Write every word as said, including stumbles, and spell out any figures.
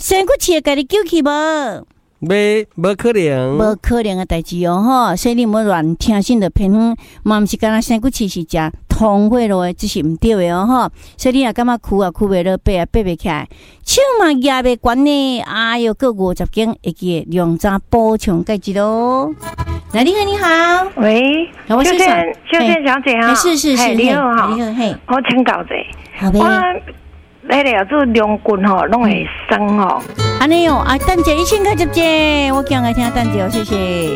生骨刺家己救去无？ 没，无可能， 无可能的代志哦吼，所以你莫乱听信的偏方，嘛毋是干那生骨刺是食通血路的，这是毋对的哦吼。所以你若感觉哭啊哭袂落，爬啊爬袂起来，手嘛压袂悬呢，哎哟，过五十斤，会记两张补充钙质咯。来，你好，你好， 喂， 我秀倩，秀倩小姐哈， 是是是， 你好哈， 你好嘿， 我请教者， 好呗。 迄个做两棍吼，拢会酸吼。 安尼哦，啊，等者你先开接者，我叫来听等者，谢谢。